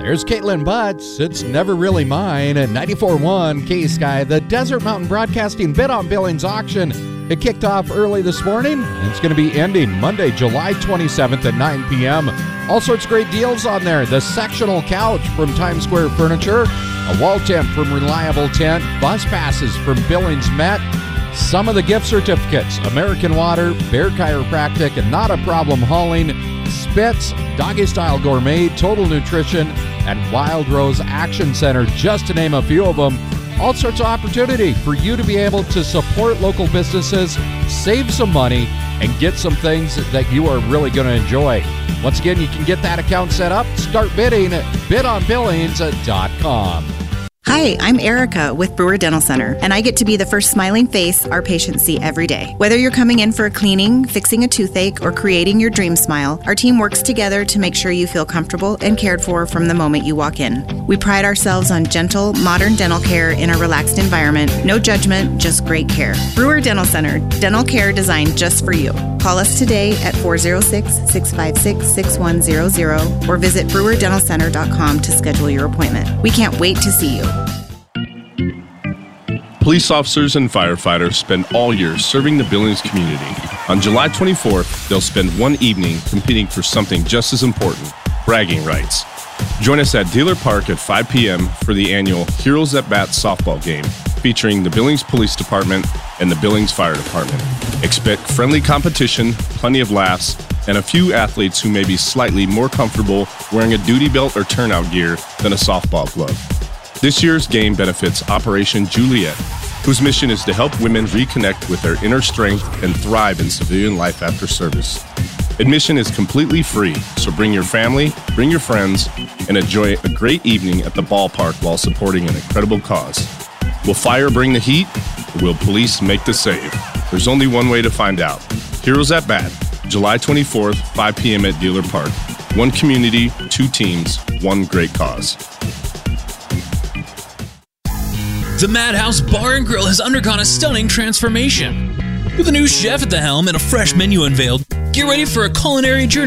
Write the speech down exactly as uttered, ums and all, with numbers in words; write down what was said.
There's Caitlin Butts. It's Never Really Mine at ninety-four point one K-Sky. The Desert Mountain Broadcasting Bid on Billings auction. It kicked off early this morning. It's going to be ending Monday, July twenty-seventh at nine p.m. All sorts of great deals on there. The sectional couch from Times Square Furniture, a wall tent from Reliable Tent, bus passes from Billings Met, some of the gift certificates, American Water, Bear Chiropractic, and Not a Problem Hauling, Spitz, Doggy Style Gourmet, Total Nutrition, and Wild Rose Action Center, just to name a few of them. All sorts of opportunity for you to be able to support local businesses, save some money, and get some things that you are really going to enjoy. Once again, you can get that account set up. Start bidding at bid on billings dot com. Hi, I'm Erica with Brewer Dental Center, and I get to be the first smiling face our patients see every day. Whether you're coming in for a cleaning, fixing a toothache, or creating your dream smile, our team works together to make sure you feel comfortable and cared for from the moment you walk in. We pride ourselves on gentle, modern dental care in a relaxed environment. No judgment, just great care. Brewer Dental Center, dental care designed just for you. Call us today at four oh six, six five six, six one zero zero or visit brewer dental center dot com to schedule your appointment. We can't wait to see you. Police officers and firefighters spend all year serving the Billings community. On July twenty-fourth, they'll spend one evening competing for something just as important, bragging rights. Join us at Dealer Park at five p.m. for the annual Heroes at Bat softball game, featuring the Billings Police Department and the Billings Fire Department. Expect friendly competition, plenty of laughs, and a few athletes who may be slightly more comfortable wearing a duty belt or turnout gear than a softball glove. This year's game benefits Operation Juliet, whose mission is to help women reconnect with their inner strength and thrive in civilian life after service. Admission is completely free, so bring your family, bring your friends, and enjoy a great evening at the ballpark while supporting an incredible cause. Will fire bring the heat, or will police make the save? There's only one way to find out. Heroes at Bat, July twenty-fourth, five p.m. at Dealer Park. One community, two teams, one great cause. The Madhouse Bar and Grill has undergone a stunning transformation. With a new chef at the helm and a fresh menu unveiled, get ready for a culinary journey